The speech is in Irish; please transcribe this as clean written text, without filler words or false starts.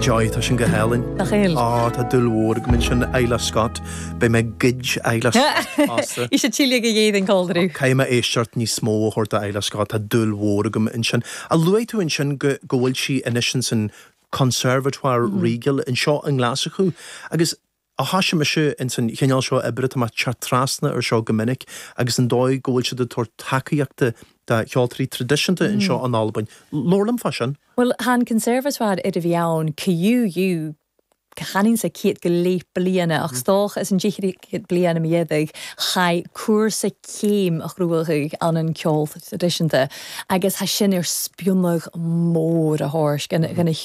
Joy tá sin go helen. Nach chéil. Tá dulhór go min sin eile Scott be me gid eile Scott. Is sé tíile go dhéad an cóldrú. Caime éisteart ní smó chuirta eile Scott tá dulhór go in sin. A luú tú in sin go bhfuil si inis sin conservatoire rígil in seo an glasachú agus a hasise me se in san chéall seo ibre má chartrasna ar seo gomininic agus an dóid ggóil se de tuair takeíachta de cheoltarí tradiisianta in seo an Albain. Lorlam fashion. Well, han conservatoire ar a bhíann ciú chanin sa ciad go léip bliana ach stoch is an ddíchir ciad bliana miedig chai cuasa céim ach rúilchuig an an ceol tradiisianta agus ha sin ar spionach mór a háirs gan